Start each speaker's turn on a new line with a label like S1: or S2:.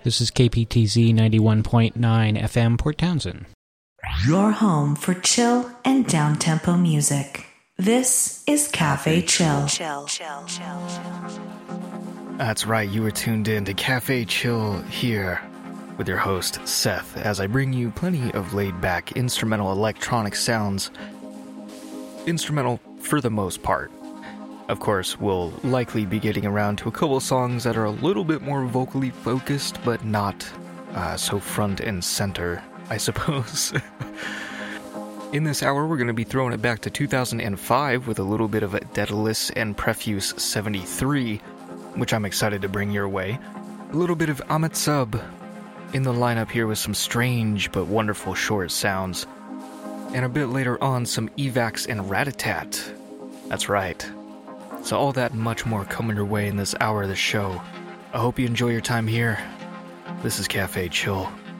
S1: This is KPTZ 91.9 FM, Port Townsend.
S2: Your home for chill and down-tempo music. This is Cafe Chill.
S3: That's right, you are tuned in to Cafe Chill here with your host, Seth, as I bring you plenty of laid-back instrumental electronic sounds. Instrumental for the most part. Of course, we'll likely be getting around to a couple songs that are a little bit more vocally focused, but not so front and center, I suppose. In this hour, we're going to be throwing it back to 2005 with a little bit of a Daedalus and Prefuse 73, which I'm excited to bring your way. A little bit of Amit Sub in the lineup here with some strange but wonderful short sounds. And a bit later on, some Evax and Ratatat. That's right. So all that and much more coming your way in this hour of the show. I hope you enjoy your time here. This is Cafe Chill.